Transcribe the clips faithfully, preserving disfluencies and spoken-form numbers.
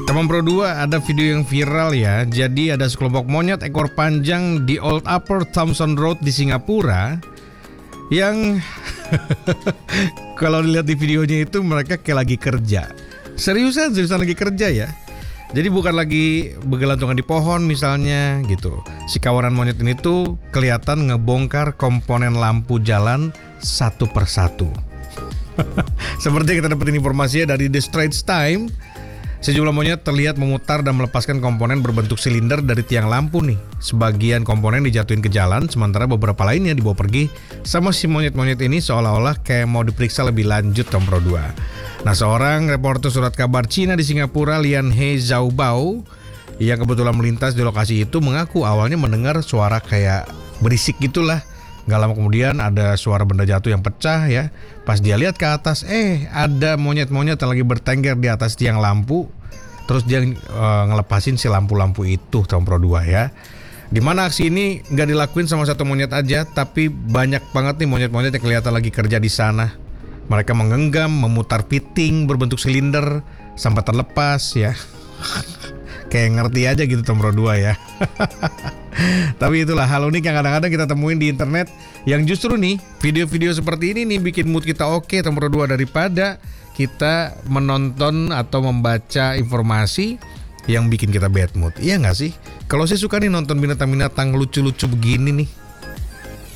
Teman Pro dua, ada video yang viral ya. Jadi ada sekelompok monyet ekor panjang di Old Upper Thomson Road di Singapura yang kalau dilihat di videonya itu mereka kayak lagi kerja. Seriusan, seriusan lagi kerja ya. Jadi bukan lagi bergelantungan di pohon misalnya gitu. Si kawanan monyet ini tuh kelihatan ngebongkar komponen lampu jalan satu persatu. Seperti yang kita dapetin informasinya dari The Straits Times, sejumlah monyet terlihat memutar dan melepaskan komponen berbentuk silinder dari tiang lampu nih. Sebagian komponen dijatuhin ke jalan, sementara beberapa lainnya dibawa pergi sama si monyet-monyet ini seolah-olah kayak mau diperiksa lebih lanjut Tom Pro dua. Nah, seorang reporter surat kabar Cina di Singapura, Lian He Zhaobao, yang kebetulan melintas di lokasi itu mengaku awalnya mendengar suara kayak berisik gitulah. Gak lama kemudian ada suara benda jatuh yang pecah ya. Pas dia lihat ke atas, eh ada monyet-monyet yang lagi bertengger di atas tiang lampu. Terus dia uh, ngelepasin si lampu-lampu itu Tom Pro dua ya. Dimana aksi ini gak dilakuin sama satu monyet aja, tapi banyak banget nih monyet-monyet yang kelihatan lagi kerja di sana. Mereka menggenggam, memutar piting berbentuk silinder sampai terlepas ya. Kayak ngerti aja gitu Tom Pro dua ya. Tapi itulah hal unik yang kadang-kadang kita temuin di internet, yang justru nih video-video seperti ini nih bikin mood kita oke Tom Pro dua, daripada kita menonton atau membaca informasi yang bikin kita bad mood. Iya gak sih? Kalau saya suka nih nonton binatang-binatang lucu-lucu begini nih.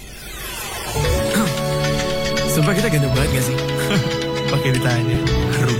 Sumpah kita ganteng banget gak sih? Pakai ditanya.